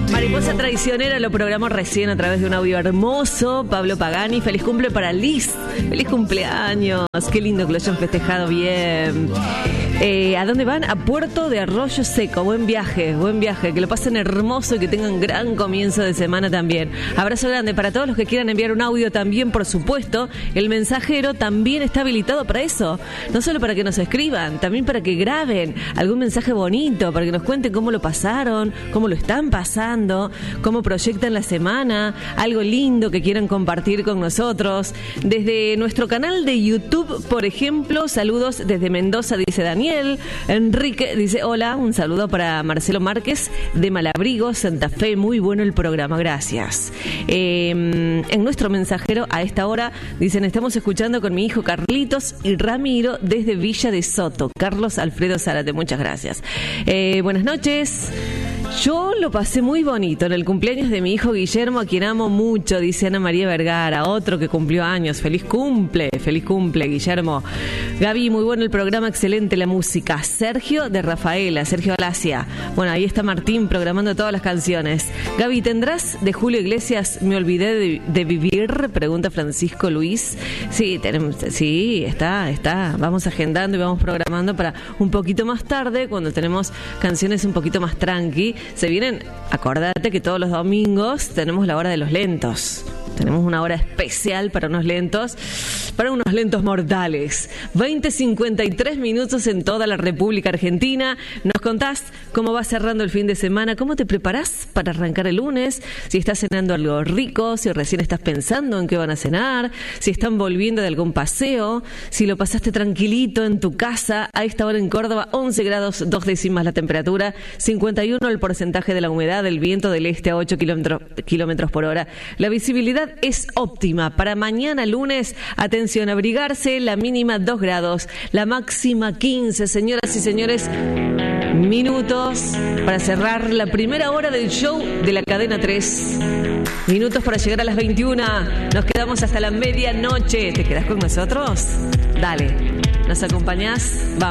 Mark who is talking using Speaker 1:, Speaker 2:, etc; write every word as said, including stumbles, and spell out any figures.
Speaker 1: Mariposa Traicionera lo programó recién a través de un audio hermoso. Pablo Pagani, feliz cumple para Liz. Feliz cumpleaños. Qué lindo que lo hayan festejado bien. Eh, ¿A dónde van? A Puerto de Arroyo Seco. Buen viaje, buen viaje. Que lo pasen hermoso y que tengan gran comienzo de semana también. Abrazo grande para todos los que quieran enviar un audio también, por supuesto. El mensajero también está habilitado para eso. No solo para que nos escriban, también para que graben algún mensaje bonito, para que nos cuenten cómo lo pasaron, cómo lo están pasando, cómo proyectan la semana, algo lindo que quieran compartir con nosotros. Desde nuestro canal de YouTube, por ejemplo, saludos desde Mendoza, dice Daniel. Enrique dice, hola, un saludo para Marcelo Márquez de Malabrigo, Santa Fe, muy bueno el programa, gracias. Eh, en nuestro mensajero a esta hora dicen, estamos escuchando con mi hijo Carlitos y Ramiro desde Villa de Soto. Carlos Alfredo Zárate, muchas gracias. Eh, buenas noches. Yo lo pasé muy bonito en el cumpleaños de mi hijo Guillermo, a quien amo mucho, dice Ana María Vergara, otro que cumplió años. Feliz cumple, feliz cumple, Guillermo. Gaby, muy bueno el programa, excelente la música. Sergio de Rafaela, Sergio Alasia. Bueno, ahí está Martín programando todas las canciones. Gaby, ¿tendrás de Julio Iglesias Me olvidé de, de vivir? Pregunta Francisco Luis. Sí, tenemos, sí, está, está. Vamos agendando y vamos programando para un poquito más tarde, cuando tenemos canciones un poquito más tranqui. Se vienen, acordate que todos los domingos tenemos la hora de los lentos. Tenemos una hora especial para unos lentos, para unos lentos mortales. veinte cincuenta y tres minutos en toda la República Argentina. Nos contás cómo va cerrando el fin de semana, cómo te preparás para arrancar el lunes, si estás cenando algo rico, si recién estás pensando en qué van a cenar, si están volviendo de algún paseo, si lo pasaste tranquilito en tu casa. A esta hora en Córdoba, once grados, dos décimas la temperatura, cincuenta y uno el porcentaje de la humedad, el viento del este a ocho kilómetros por hora. La visibilidad es óptima. Para mañana lunes, atención, abrigarse, la mínima dos grados, la máxima quince. Señoras y señores, minutos para cerrar la primera hora del show de la cadena tres. Minutos para llegar a las veintiuna. Nos quedamos hasta la medianoche. ¿Te quedás con nosotros? Dale, ¿nos acompañás? Vamos.